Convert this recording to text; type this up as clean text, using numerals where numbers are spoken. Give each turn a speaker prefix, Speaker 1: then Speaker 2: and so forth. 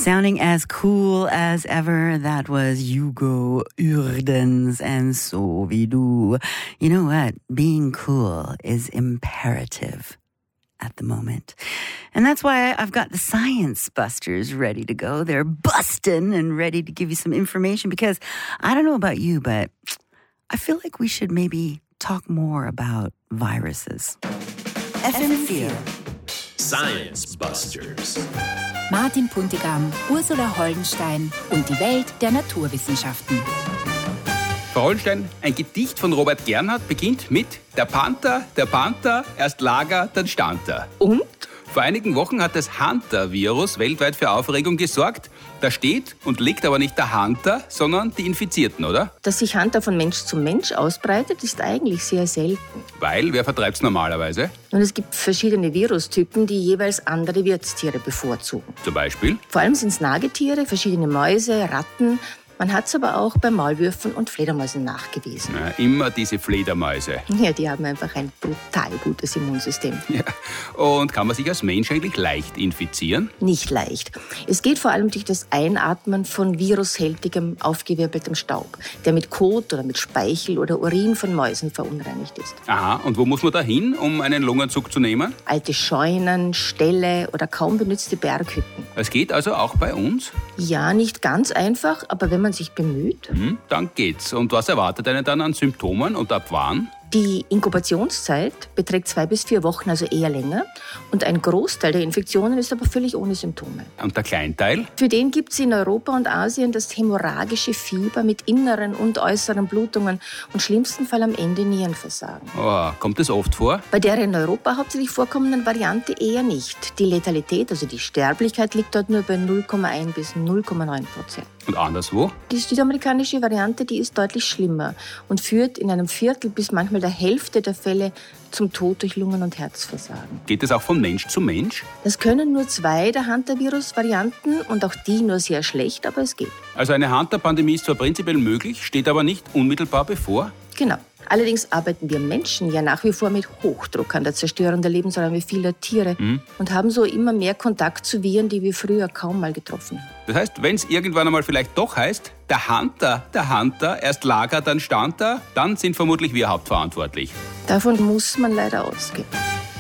Speaker 1: Sounding as cool as ever, that was Hugo Urdens and So Wie Du. You know what? Being cool is imperative at the moment. And that's why I've got the Science Busters ready to go. They're busting and ready to give you some information because I don't know about you, but I feel like we should maybe talk more about viruses. FM4
Speaker 2: Science Busters.
Speaker 3: Martin Puntigam, Ursula Hollenstein und die Welt der Naturwissenschaften.
Speaker 4: Frau Hollenstein, ein Gedicht von Robert Gernhardt beginnt mit Der Panther, erst Lager, dann stand er.
Speaker 5: Und?
Speaker 4: Vor einigen Wochen hat das Hunter-Virus weltweit für Aufregung gesorgt. Da steht und liegt aber nicht der Hunter, sondern die Infizierten, oder?
Speaker 5: Dass sich Hunter von Mensch zu Mensch ausbreitet, ist eigentlich sehr selten.
Speaker 4: Weil, wer vertreibt's normalerweise?
Speaker 5: Und es gibt verschiedene Virustypen, die jeweils andere Wirtstiere bevorzugen.
Speaker 4: Zum Beispiel?
Speaker 5: Vor allem sind es Nagetiere, verschiedene Mäuse, Ratten. Man hat es aber auch bei Maulwürfen und Fledermäusen nachgewiesen.
Speaker 4: Na, immer diese Fledermäuse.
Speaker 5: Ja, die haben einfach ein brutal gutes Immunsystem.
Speaker 4: Ja. Und kann man sich als Mensch eigentlich leicht infizieren?
Speaker 5: Nicht leicht. Es geht vor allem durch das Einatmen von virushältigem, aufgewirbeltem Staub, der mit Kot oder mit Speichel oder Urin von Mäusen verunreinigt ist.
Speaker 4: Aha, und wo muss man da hin, um einen Lungenzug zu nehmen?
Speaker 5: Alte Scheunen, Ställe oder kaum benutzte Berghütten.
Speaker 4: Es geht also auch bei uns?
Speaker 5: Ja, nicht ganz einfach, aber wenn man sich bemüht.
Speaker 4: Dann geht's. Und was erwartet einen dann an Symptomen und ab wann?
Speaker 5: Die Inkubationszeit beträgt 2 bis 4 Wochen, also eher länger. Und ein Großteil der Infektionen ist aber völlig ohne Symptome.
Speaker 4: Und der Kleinteil?
Speaker 5: Für den gibt es in Europa und Asien das hämorrhagische Fieber mit inneren und äußeren Blutungen und schlimmsten Fall am Ende Nierenversagen.
Speaker 4: Oh, kommt das oft vor?
Speaker 5: Bei der in Europa hauptsächlich vorkommenden Variante eher nicht. Die Letalität, also die Sterblichkeit, liegt dort nur bei 0,1 bis 0,9%.
Speaker 4: Und anderswo?
Speaker 5: Die südamerikanische Variante, die ist deutlich schlimmer und führt in einem Viertel bis manchmal der Hälfte der Fälle zum Tod durch Lungen- und Herzversagen.
Speaker 4: Geht es auch von Mensch zu Mensch?
Speaker 5: Das können nur 2 der Hunter-Virus-Varianten und auch die nur sehr schlecht, aber es geht.
Speaker 4: Also eine Hunter-Pandemie ist zwar prinzipiell möglich, steht aber nicht unmittelbar bevor?
Speaker 5: Genau. Allerdings arbeiten wir Menschen ja nach wie vor mit Hochdruck an der Zerstörung der Lebensräume vieler Tiere und haben so immer mehr Kontakt zu Viren, die wir früher kaum mal getroffen haben.
Speaker 4: Das heißt, wenn es irgendwann einmal vielleicht doch heißt, der Hunter, erst Lager, dann stand er, dann sind vermutlich wir hauptverantwortlich.
Speaker 5: Davon muss man leider ausgehen.